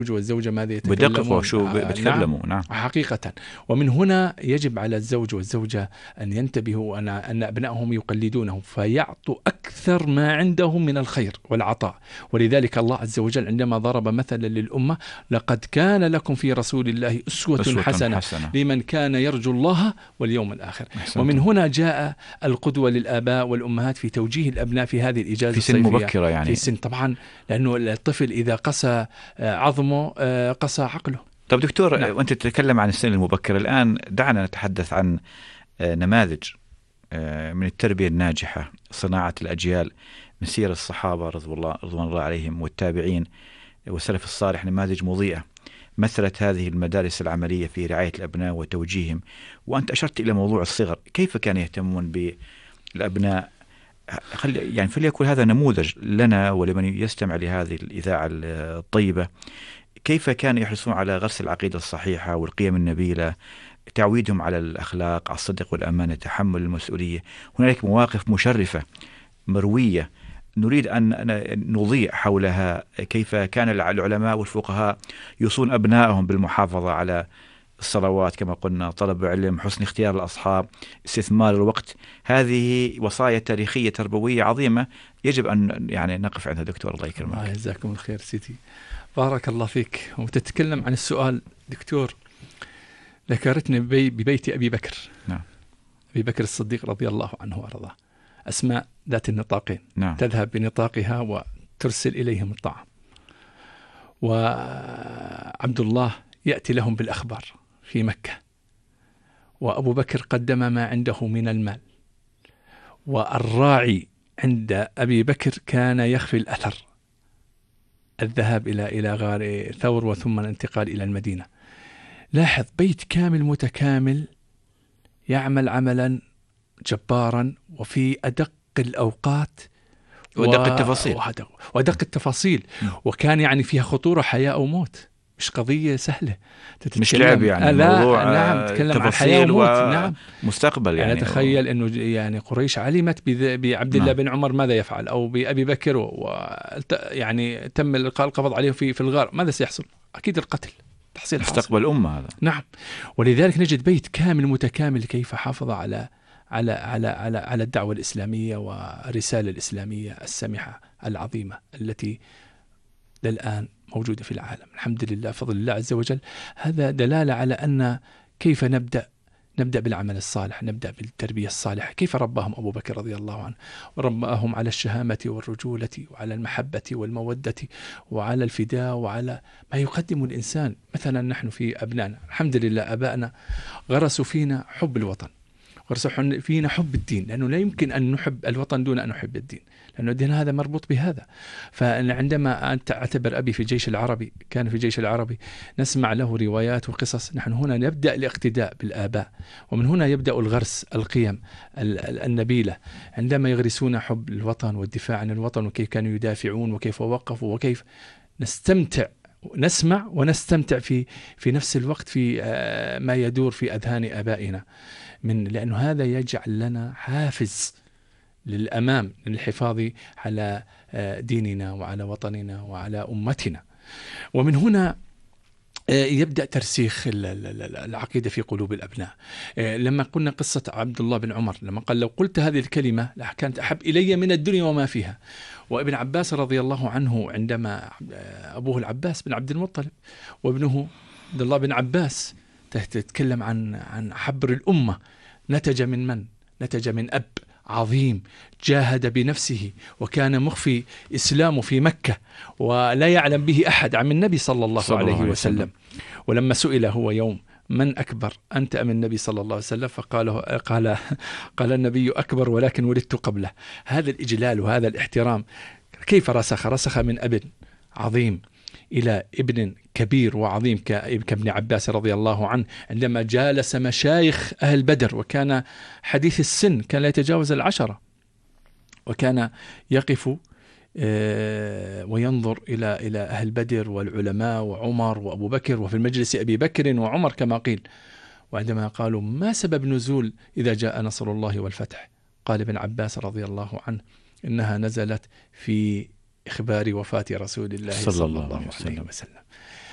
والزوجة ماذا يتكلمون، بدققوا شو بيتكلموا. نعم حقيقة. ومن هنا يجب على الزوج والزوجة أن ينتبهوا أن أبنائهم يقلدونهم فيعطوا أكثر ما عندهم من الخير والعطاء. ولذلك الله عز وجل عندما ضرب مثلا للأمة: لقد كان لكم في رسول الله أسوة حسنة لمن كان يرجو الله واليوم الآخر. ومن هنا جاء القدوة للآباء والأمهات في توجيه الأبناء في هذه الإجازة في سن مبكرة، يعني في سن، طبعا لأنه الطفل إذا قسى عظمه قسى عقله. طب دكتور، نعم. وأنت تتكلم عن السن المبكر، الآن دعنا نتحدث عن نماذج من التربية الناجحة، صناعة الأجيال من سير الصحابة رضوان الله عليهم والتابعين والسلف الصالح، نماذج مضيئة مثلت هذه المدارس العملية في رعاية الأبناء وتوجيههم. وأنت أشرت إلى موضوع الصغر، كيف كانوا يهتمون بالأبناء؟ يعني فليكن هذا نموذج لنا ولمن يستمع لهذه الإذاعة الطيبة، كيف كانوا يحرصون على غرس العقيدة الصحيحة والقيم النبيلة، تعويدهم على الأخلاق، على الصدق والأمانة، تحمل المسؤولية. هناك مواقف مشرفة مروية نريد أن نضيء حولها، كيف كان العلماء والفقهاء يوصون أبنائهم بالمحافظة على الصلوات كما قلنا، طلب العلم، حسن اختيار الأصحاب، استثمار الوقت. هذه وصايا تاريخية تربوية عظيمة يجب أن يعني نقف عندها. دكتور الله يكرمك. الله يجزاكم الخير سيدي، بارك الله فيك. وتتكلم عن السؤال دكتور، ذكرتني ببيت أبي بكر. نعم. أبي بكر الصديق رضي الله عنه وأرضاه، أسماء ذات النطاقين. نعم. تذهب بنطاقها وترسل إليهم الطعام، وعبد الله يأتي لهم بالأخبار في مكة، وأبو بكر قدم ما عنده من المال، والراعي عند أبي بكر كان يخفي الأثر، الذهاب إلى غار ثور وثم الانتقال إلى المدينة. لاحظ، بيت كامل متكامل يعمل عملا جبارا وفي أدق الأوقات ودق التفاصيل وكان يعني فيها خطورة حياة أو موت، مش قضية سهلة، مش لعب يعني. موضوع نعم، تتكلم عن حياة وموت. نعم، مستقبل يعني. تخيل أنه يعني قريش علمت بعبد الله بن عمر ماذا يفعل، أو بأبي بكر، يعني تم القبض عليه في الغار، ماذا سيحصل؟ أكيد القتل، تحصيل مستقبل الأمة هذا. نعم. ولذلك نجد بيت كامل متكامل كيف حافظ على الدعوة الإسلامية والرسالة الإسلامية السامحة العظيمة التي للآن موجودة في العالم، الحمد لله، فضل الله عز وجل. هذا دلالة على أن كيف نبدأ بالعمل الصالح، نبدأ بالتربية الصالحة. كيف رباهم أبو بكر رضي الله عنه، ورباهم على الشهامة والرجولة وعلى المحبة والمودة وعلى الفداء وعلى ما يقدم الإنسان. مثلا نحن في أبنائنا الحمد لله أبائنا غرسوا فينا حب الوطن، غرسوا فينا حب الدين، لأنه لا يمكن أن نحب الوطن دون أن نحب الدين، لأنه الدين هذا مربوط بهذا. فعندما أعتبر أبي في الجيش العربي، كان في الجيش العربي، نسمع له روايات وقصص. نحن هنا نبدأ الاقتداء بالآباء، ومن هنا يبدأ الغرس، القيم النبيلة، عندما يغرسون حب الوطن والدفاع عن الوطن، وكيف كانوا يدافعون وكيف وقفوا وكيف نستمتع، نسمع ونستمتع في نفس الوقت في ما يدور في أذهان آبائنا، لأنه هذا يجعل لنا حافز للأمام للحفاظ على ديننا وعلى وطننا وعلى أمتنا. ومن هنا يبدأ ترسيخ العقيدة في قلوب الأبناء. لما قلنا قصة عبد الله بن عمر، لما قال: لو قلت هذه الكلمة كانت أحب إلي من الدنيا وما فيها. وابن عباس رضي الله عنه، عندما أبوه العباس بن عبد المطلب وابنه عبد الله بن عباس تتكلم عن حبر الأمة، نتج من نتج من أب عظيم جاهد بنفسه، وكان مخفي إسلامه في مكة ولا يعلم به أحد عن النبي صلى الله عليه وسلم. ولما سئل هو يوم: من أكبر، أنت أم النبي صلى الله عليه وسلم؟ قال النبي أكبر ولكن ولدت قبله. هذا الإجلال وهذا الاحترام كيف رسخ من أب عظيم إلى ابن كبير وعظيم كابن عباس رضي الله عنه، عندما جالس مشايخ أهل بدر، وكان حديث السن، كان لا يتجاوز 10، وكان يقف وينظر إلى أهل بدر والعلماء وعمر وأبو بكر، وفي المجلس أبي بكر وعمر كما قيل. وعندما قالوا: ما سبب نزول إذا جاء نصر الله والفتح؟ قال ابن عباس رضي الله عنه: إنها نزلت في إخبار وفاة رسول الله صلى الله عليه وسلم.